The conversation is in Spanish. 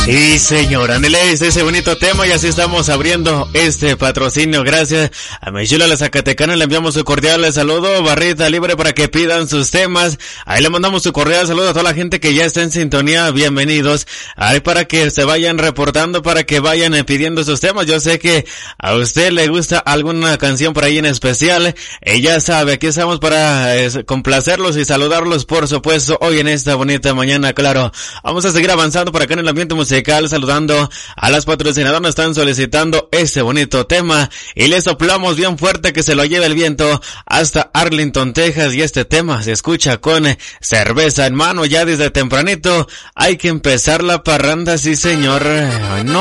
Sí, señor, ándele ese bonito tema y así estamos abriendo este patrocinio. Gracias a mi chula la Zacatecana, le enviamos su cordial saludo, barrita libre para que pidan sus temas. Ahí le mandamos su cordial saludo a toda la gente que ya está en sintonía, bienvenidos. Ahí para que se vayan reportando, para que vayan pidiendo sus temas. Yo sé que a usted le gusta alguna canción por ahí en especial. Ella sabe, aquí estamos para complacerlos y saludarlos, por supuesto, hoy en esta bonita mañana, claro. Vamos a seguir avanzando por acá en el ambiente musical, saludando a las patrocinadoras, nos están solicitando este bonito tema y le soplamos bien fuerte que se lo lleve el viento hasta Arlington, Texas, y este tema se escucha con cerveza en mano ya desde tempranito. Hay que empezar la parranda, sí señor. No